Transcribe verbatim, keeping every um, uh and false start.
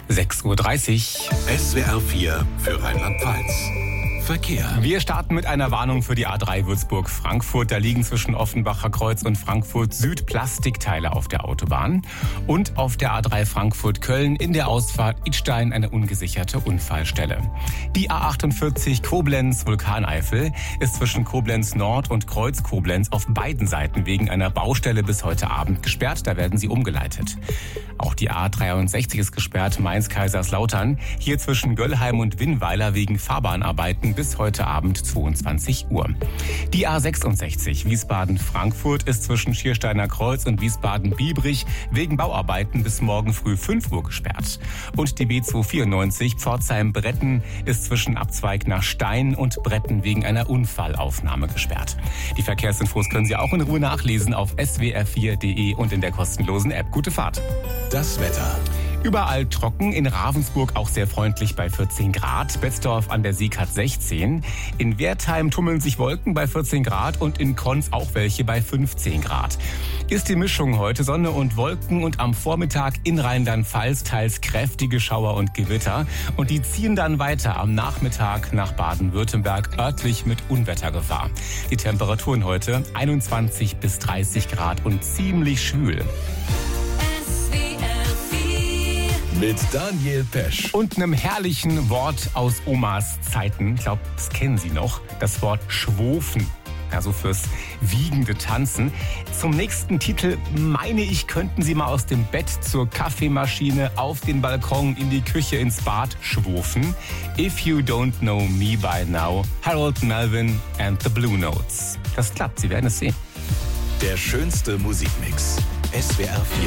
sechs Uhr dreißig. S W R vier für Rheinland-Pfalz. Verkehr. Wir starten mit einer Warnung für die A drei Würzburg-Frankfurt. Da liegen zwischen Offenbacher Kreuz und Frankfurt Süd Plastikteile auf der Autobahn. Und auf der A drei Frankfurt-Köln in der Ausfahrt Idstein eine ungesicherte Unfallstelle. Die A achtundvierzig Koblenz-Vulkaneifel ist zwischen Koblenz Nord und Kreuz Koblenz auf beiden Seiten wegen einer Baustelle bis heute Abend gesperrt. Da werden sie umgeleitet. Auch die A dreiundsechzig ist gesperrt, Mainz-Kaiserslautern. Hier zwischen Göllheim und Winnweiler wegen Fahrbahnarbeiten bis heute Abend zweiundzwanzig Uhr. Die A sechsundsechzig Wiesbaden-Frankfurt ist zwischen Schiersteiner Kreuz und Wiesbaden-Biebrich wegen Bauarbeiten bis morgen früh fünf Uhr gesperrt. Und die B zweihundertvierundneunzig Pforzheim-Bretten ist zwischen Abzweig nach Stein und Bretten wegen einer Unfallaufnahme gesperrt. Die Verkehrsinfos können Sie auch in Ruhe nachlesen auf s w r vier punkt d e und in der kostenlosen App. Gute Fahrt. Das Wetter. Überall trocken, in Ravensburg auch sehr freundlich bei vierzehn Grad. Betzdorf an der Sieg hat sechzehn. In Wertheim tummeln sich Wolken bei vierzehn Grad und in Konz auch welche bei fünfzehn Grad. Ist die Mischung heute Sonne und Wolken und am Vormittag in Rheinland-Pfalz teils kräftige Schauer und Gewitter. Und die ziehen dann weiter am Nachmittag nach Baden-Württemberg, örtlich mit Unwettergefahr. Die Temperaturen heute einundzwanzig bis dreißig Grad und ziemlich schwül. Mit Daniel Pesch. Und einem herrlichen Wort aus Omas Zeiten. Ich glaube, das kennen Sie noch. Das Wort Schwofen. Also fürs wiegende Tanzen. Zum nächsten Titel, meine ich, könnten Sie mal aus dem Bett zur Kaffeemaschine, auf den Balkon, in die Küche, ins Bad schwofen. If you don't know me by now, Harold Melvin and the Blue Notes. Das klappt, Sie werden es sehen. Der schönste Musikmix. S W R vier.